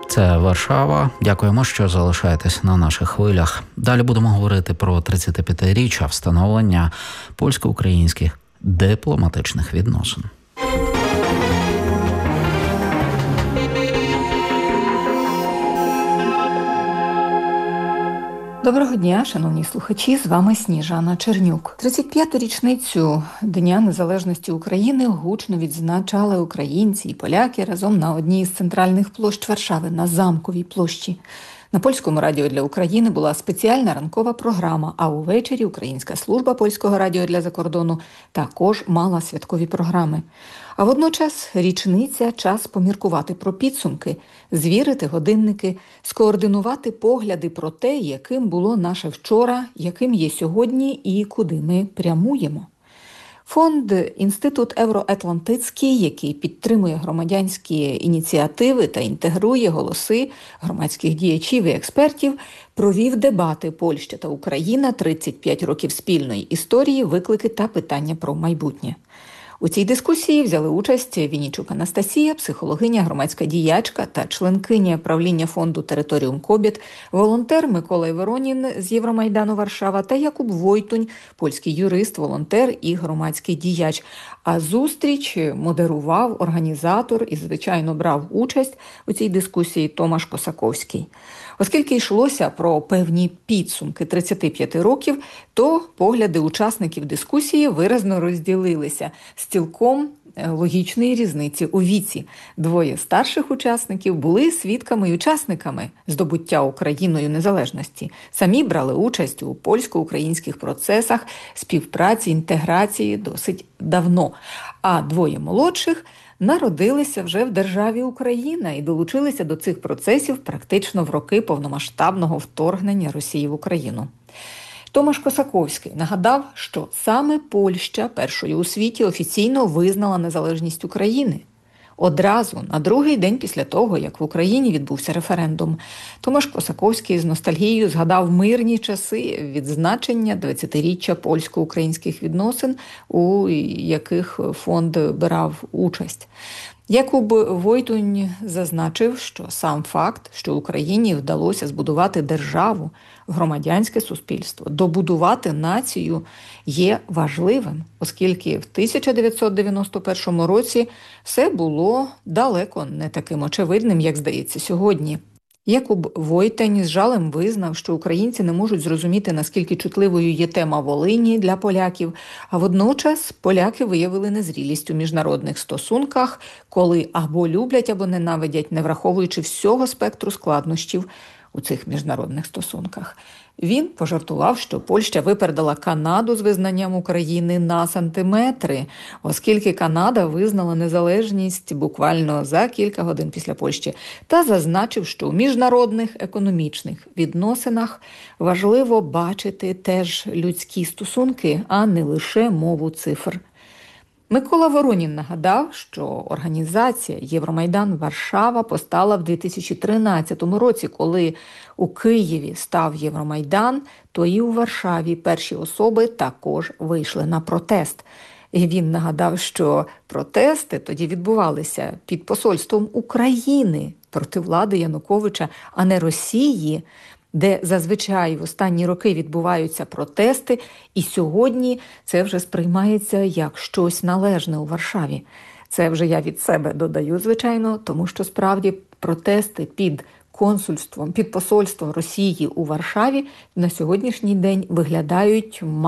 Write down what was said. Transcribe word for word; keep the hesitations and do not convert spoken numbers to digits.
Це Варшава. Дякуємо, що залишаєтесь на наших хвилях. Далі будемо говорити про тридцятип'ятиріччя встановлення польсько-українських дипломатичних відносин. Доброго дня, шановні слухачі, з вами Сніжана Чернюк. тридцять п'яту річницю Дня Незалежності України гучно відзначали українці і поляки разом на одній із центральних площ Варшави, на Замковій площі. На Польському радіо для України була спеціальна ранкова програма, а увечері Українська служба Польського радіо для закордону також мала святкові програми. А водночас річниця – час поміркувати про підсумки, звірити годинники, скоординувати погляди про те, яким було наше вчора, яким є сьогодні і куди ми прямуємо. Фонд «Інститут Євроатлантичний», який підтримує громадянські ініціативи та інтегрує голоси громадських діячів і експертів, провів дебати «Польща та Україна. тридцять п'ять років спільної історії. Виклики та питання про майбутнє». У цій дискусії взяли участь Вінічук Анастасія, психологиня, громадська діячка та членкиня правління фонду «Територіум Кобєт», волонтер Микола Воронін з Євромайдану Варшава та Якуб Войтунь, польський юрист, волонтер і громадський діяч. А зустріч модерував організатор і, звичайно, брав участь у цій дискусії Томаш Косаковський. Оскільки йшлося про певні підсумки тридцяти п'яти років, то погляди учасників дискусії виразно розділилися з цілком логічної різниці у віці. Двоє старших учасників були свідками й учасниками здобуття Україною незалежності. Самі брали участь у польсько-українських процесах співпраці, інтеграції досить давно. А двоє молодших народилися вже в державі Україна і долучилися до цих процесів практично в роки повномасштабного вторгнення Росії в Україну. Томаш Косаковський нагадав, що саме Польща першою у світі офіційно визнала незалежність України. Одразу, на другий день після того, як в Україні відбувся референдум. Томаш Косаковський з ностальгією згадав мирні часи відзначення двадцятиріччя польсько-українських відносин, у яких фонд брав участь. Якуб Войтунь зазначив, що сам факт, що Україні вдалося збудувати державу, громадянське суспільство, добудувати націю є важливим, оскільки в тисяча дев'ятсот дев'яносто першому році все було далеко не таким очевидним, як здається сьогодні. Якуб Войтунь з жалем визнав, що українці не можуть зрозуміти, наскільки чутливою є тема Волині для поляків, а водночас поляки виявили незрілість у міжнародних стосунках, коли або люблять, або ненавидять, не враховуючи всього спектру складнощів у цих міжнародних стосунках. Він пожартував, що Польща випередила Канаду з визнанням України на сантиметри, оскільки Канада визнала незалежність буквально за кілька годин після Польщі, та зазначив, що у міжнародних економічних відносинах важливо бачити теж людські стосунки, а не лише мову цифр. Микола Воронін нагадав, що організація Євромайдан Варшава постала в дві тисячі тринадцятому році, коли у Києві став Євромайдан, то і у Варшаві перші особи також вийшли на протест. І він нагадав, що протести тоді відбувалися під посольством України проти влади Януковича, а не Росії, де зазвичай в останні роки відбуваються протести, і сьогодні це вже сприймається як щось належне у Варшаві. Це вже я від себе додаю, звичайно, тому що справді протести під консульством, під посольством Росії у Варшаві на сьогоднішній день виглядають